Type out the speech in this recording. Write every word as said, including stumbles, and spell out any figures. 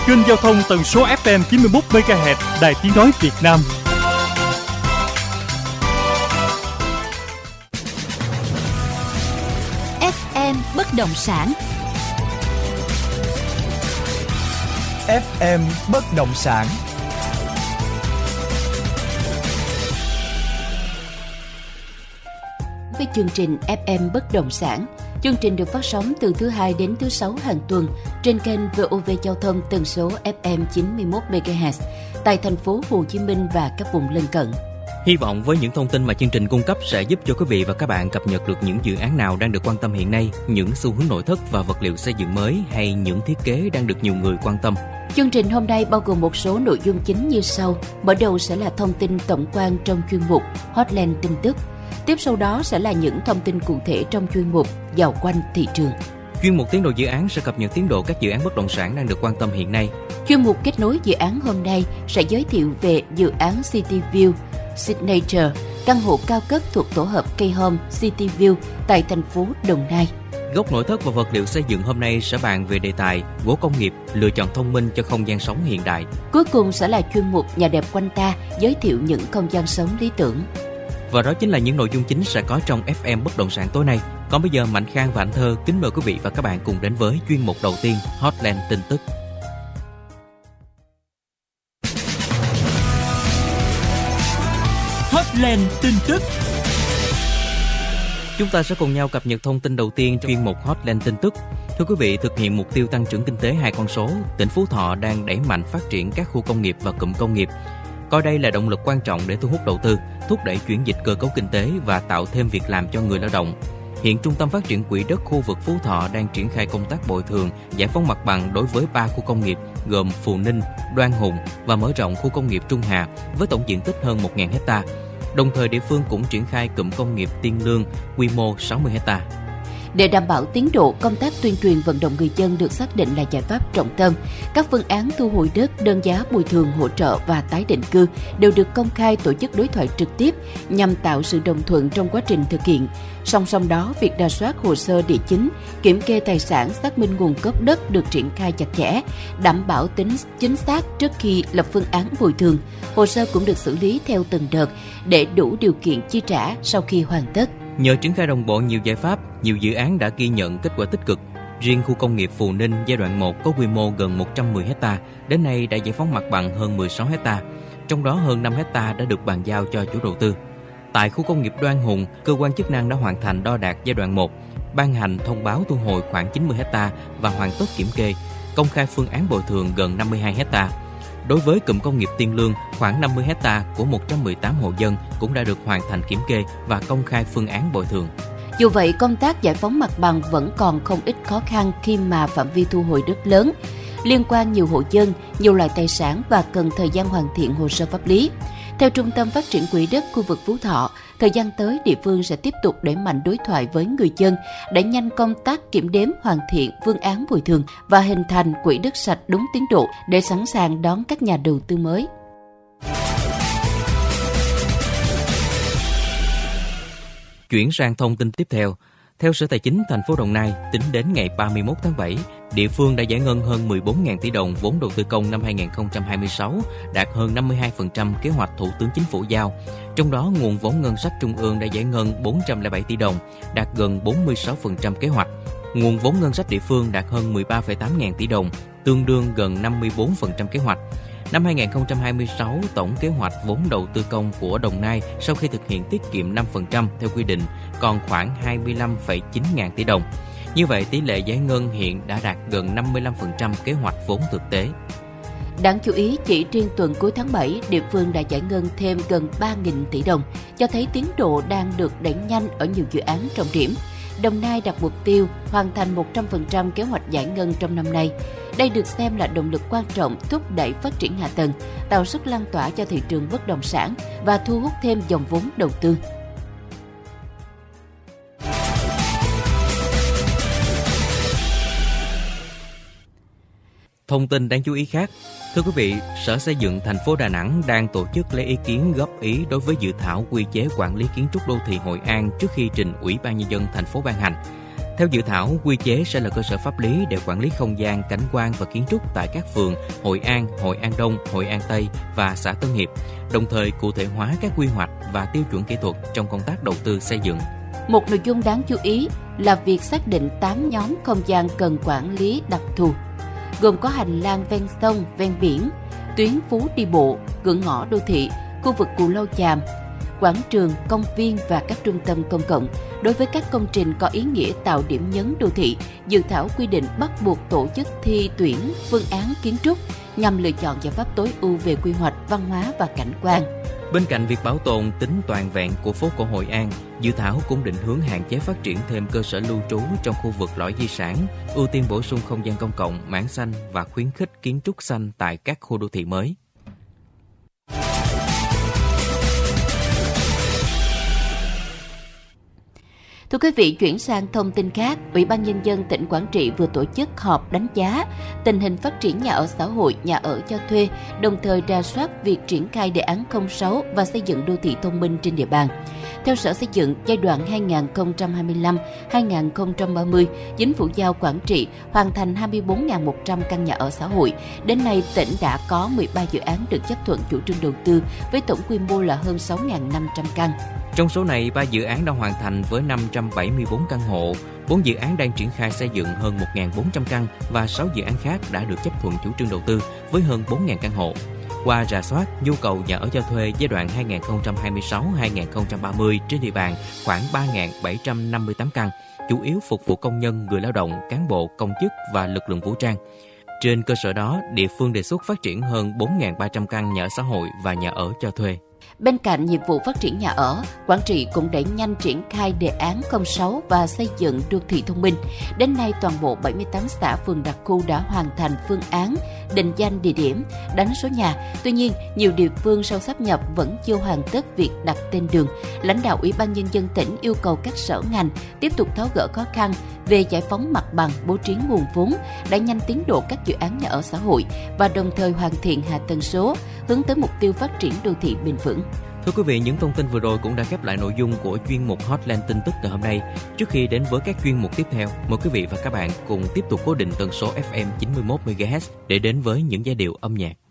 kênh giao thông tần số ép em chín mươi mốt mê ga héc Đài Tiếng nói Việt Nam. ép em bất động sản. ép em bất động sản. Với chương trình ép em bất động sản, chương trình được phát sóng từ thứ hai đến thứ sáu hàng tuần trên kênh vê o vê Giao thông tần số ép em chín mươi mốt mê ga héc tại thành phố Hồ Chí Minh và các vùng lân cận. Hy vọng với những thông tin mà chương trình cung cấp sẽ giúp cho quý vị và các bạn cập nhật được những dự án nào đang được quan tâm hiện nay, những xu hướng nội thất và vật liệu xây dựng mới hay những thiết kế đang được nhiều người quan tâm. Chương trình hôm nay bao gồm một số nội dung chính như sau. Mở đầu sẽ là thông tin tổng quan trong chuyên mục Hotline tin tức. Tiếp sau đó sẽ là những thông tin cụ thể trong chuyên mục Dạo quanh thị trường. Chuyên mục tiến độ dự án sẽ cập nhật tiến độ các dự án bất động sản đang được quan tâm hiện nay. Chuyên mục kết nối dự án hôm nay sẽ giới thiệu về dự án City View Signature, căn hộ cao cấp thuộc tổ hợp K-Home City View tại thành phố Đồng Nai. Góc nội thất và vật liệu xây dựng hôm nay sẽ bàn về đề tài gỗ công nghiệp, lựa chọn thông minh cho không gian sống hiện đại. Cuối cùng sẽ là chuyên mục Nhà đẹp quanh ta, giới thiệu những không gian sống lý tưởng. Và đó chính là những nội dung chính sẽ có trong ép em bất động sản tối nay. Còn bây giờ Mạnh Khang và Anh Thơ kính mời quý vị và các bạn cùng đến với chuyên mục đầu tiên, Hotline tin tức. Hotline tin tức. Chúng ta sẽ cùng nhau cập nhật thông tin đầu tiên trong chuyên mục Hotline tin tức. Thưa quý vị, thực hiện mục tiêu tăng trưởng kinh tế hai con số, tỉnh Phú Thọ đang đẩy mạnh phát triển các khu công nghiệp và cụm công nghiệp. Coi đây là động lực quan trọng để thu hút đầu tư, thúc đẩy chuyển dịch cơ cấu kinh tế và tạo thêm việc làm cho người lao động. Hiện Trung tâm Phát triển Quỹ đất khu vực Phú Thọ đang triển khai công tác bồi thường, giải phóng mặt bằng đối với ba khu công nghiệp gồm Phù Ninh, Đoan Hùng và mở rộng khu công nghiệp Trung Hà với tổng diện tích hơn một nghìn héc ta. Đồng thời địa phương cũng triển khai cụm công nghiệp Tiên Lương quy mô sáu mươi héc ta. Để đảm bảo tiến độ, công tác tuyên truyền vận động người dân được xác định là giải pháp trọng tâm. Các phương án thu hồi đất, đơn giá bồi thường, hỗ trợ và tái định cư đều được công khai tổ chức đối thoại trực tiếp nhằm tạo sự đồng thuận trong quá trình thực hiện. Song song đó, việc rà soát hồ sơ địa chính, kiểm kê tài sản, xác minh nguồn gốc đất được triển khai chặt chẽ, đảm bảo tính chính xác trước khi lập phương án bồi thường. Hồ sơ cũng được xử lý theo từng đợt để đủ điều kiện chi trả sau khi hoàn tất. Nhờ triển khai đồng bộ nhiều giải pháp, nhiều dự án đã ghi nhận kết quả tích cực. Riêng khu công nghiệp Phù Ninh giai đoạn một có quy mô gần một trăm mười héc ta, đến nay đã giải phóng mặt bằng hơn mười sáu héc ta, trong đó hơn năm héc ta đã được bàn giao cho chủ đầu tư. Tại khu công nghiệp Đoan Hùng, cơ quan chức năng đã hoàn thành đo đạc giai đoạn một, ban hành thông báo thu hồi khoảng chín mươi héc ta và hoàn tất kiểm kê, công khai phương án bồi thường gần năm mươi hai héc ta. Đối với cụm công nghiệp Tiên Lương, khoảng năm mươi héc ta của một trăm mười tám hộ dân cũng đã được hoàn thành kiểm kê và công khai phương án bồi thường. Dù vậy, công tác giải phóng mặt bằng vẫn còn không ít khó khăn khi mà phạm vi thu hồi đất lớn, liên quan nhiều hộ dân, nhiều loại tài sản và cần thời gian hoàn thiện hồ sơ pháp lý. Theo Trung tâm Phát triển Quỹ đất khu vực Phú Thọ, thời gian tới địa phương sẽ tiếp tục đẩy mạnh đối thoại với người dân, đẩy nhanh công tác kiểm đếm, hoàn thiện phương án bồi thường và hình thành quỹ đất sạch đúng tiến độ để sẵn sàng đón các nhà đầu tư mới. Chuyển sang thông tin tiếp theo. Theo Sở Tài chính thành phố Đồng Nai, tính đến ngày ba mươi mốt tháng bảy, địa phương đã giải ngân hơn mười bốn nghìn tỷ đồng vốn đầu tư công năm hai không hai sáu, đạt hơn năm mươi hai phần trăm kế hoạch Thủ tướng Chính phủ giao. Trong đó, nguồn vốn ngân sách trung ương đã giải ngân bốn trăm lẻ bảy tỷ đồng, đạt gần bốn mươi sáu phần trăm kế hoạch. Nguồn vốn ngân sách địa phương đạt hơn mười ba phẩy tám nghìn tỷ đồng, tương đương gần năm mươi bốn phần trăm kế hoạch. Năm hai không hai sáu, tổng kế hoạch vốn đầu tư công của Đồng Nai sau khi thực hiện tiết kiệm năm phần trăm theo quy định còn khoảng hai mươi lăm phẩy chín ngàn tỷ đồng. Như vậy, tỷ lệ giải ngân hiện đã đạt gần năm mươi lăm phần trăm kế hoạch vốn thực tế. Đáng chú ý, chỉ riêng tuần cuối tháng bảy, địa phương đã giải ngân thêm gần ba nghìn tỷ đồng, cho thấy tiến độ đang được đẩy nhanh ở nhiều dự án trọng điểm. Đồng Nai đặt mục tiêu hoàn thành một trăm phần trăm kế hoạch giải ngân trong năm nay. Đây được xem là động lực quan trọng thúc đẩy phát triển hạ tầng, tạo sức lan tỏa cho thị trường bất động sản và thu hút thêm dòng vốn đầu tư. Thông tin đáng chú ý khác. Thưa quý vị, Sở Xây dựng thành phố Đà Nẵng đang tổ chức lấy ý kiến góp ý đối với dự thảo quy chế quản lý kiến trúc đô thị Hội An trước khi trình Ủy ban Nhân dân thành phố ban hành. Theo dự thảo, quy chế sẽ là cơ sở pháp lý để quản lý không gian, cảnh quan và kiến trúc tại các phường Hội An, Hội An Đông, Hội An Tây và xã Tân Hiệp, đồng thời cụ thể hóa các quy hoạch và tiêu chuẩn kỹ thuật trong công tác đầu tư xây dựng. Một nội dung đáng chú ý là việc xác định tám nhóm không gian cần quản lý đặc thù, gồm có hành lang ven sông, ven biển, tuyến phố đi bộ, cửa ngõ đô thị, khu vực Cù Lao Chàm, quảng trường, công viên và các trung tâm công cộng. Đối với các công trình có ý nghĩa tạo điểm nhấn đô thị, dự thảo quy định bắt buộc tổ chức thi tuyển phương án kiến trúc nhằm lựa chọn giải pháp tối ưu về quy hoạch, văn hóa và cảnh quan. Bên cạnh việc bảo tồn tính toàn vẹn của phố cổ Hội An, dự thảo cũng định hướng hạn chế phát triển thêm cơ sở lưu trú trong khu vực lõi di sản, ưu tiên bổ sung không gian công cộng, mảng xanh và khuyến khích kiến trúc xanh tại các khu đô thị mới. Thưa quý vị, chuyển sang thông tin khác, Ủy ban Nhân dân tỉnh Quảng Trị vừa tổ chức họp đánh giá tình hình phát triển nhà ở xã hội, nhà ở cho thuê, đồng thời rà soát việc triển khai đề án không sáu và xây dựng đô thị thông minh trên địa bàn. Theo Sở Xây dựng, giai đoạn hai nghìn không trăm hai mươi lăm đến hai nghìn không trăm ba mươi, Chính phủ giao Quảng Trị hoàn thành hai mươi bốn nghìn một trăm căn nhà ở xã hội. Đến nay, tỉnh đã có mười ba dự án được chấp thuận chủ trương đầu tư với tổng quy mô là hơn sáu nghìn năm trăm căn. Trong số này, ba dự án đã hoàn thành với năm trăm bảy mươi tư căn hộ, bốn dự án đang triển khai xây dựng hơn một nghìn bốn trăm căn và sáu dự án khác đã được chấp thuận chủ trương đầu tư với hơn bốn nghìn căn hộ. Qua rà soát, nhu cầu nhà ở cho thuê giai đoạn hai nghìn không trăm hai mươi sáu đến hai nghìn không trăm ba mươi trên địa bàn khoảng ba nghìn bảy trăm năm mươi tám căn, chủ yếu phục vụ công nhân, người lao động, cán bộ, công chức và lực lượng vũ trang. Trên cơ sở đó, địa phương đề xuất phát triển hơn bốn nghìn ba trăm căn nhà ở xã hội và nhà ở cho thuê. Bên cạnh nhiệm vụ phát triển nhà ở, Quảng Trị cũng đẩy nhanh triển khai đề án không sáu và xây dựng đô thị thông minh. Đến nay, toàn bộ bảy mươi tám xã phường đặc khu đã hoàn thành phương án định danh địa điểm, đánh số nhà. Tuy nhiên, nhiều địa phương sau sáp nhập vẫn chưa hoàn tất việc đặt tên đường. Lãnh đạo Ủy ban Nhân dân tỉnh yêu cầu các sở ngành tiếp tục tháo gỡ khó khăn về giải phóng mặt bằng, bố trí nguồn vốn, đẩy nhanh tiến độ các dự án nhà ở xã hội và đồng thời hoàn thiện hạ tầng số, hướng tới mục tiêu phát triển đô thị bền vững. Thưa quý vị, những thông tin vừa rồi cũng đã khép lại nội dung của chuyên mục Hotline tin tức ngày hôm nay. Trước khi đến với các chuyên mục tiếp theo, mời quý vị và các bạn cùng tiếp tục cố định tần số ép em chín mươi mốt mê ga héc để đến với những giai điệu âm nhạc.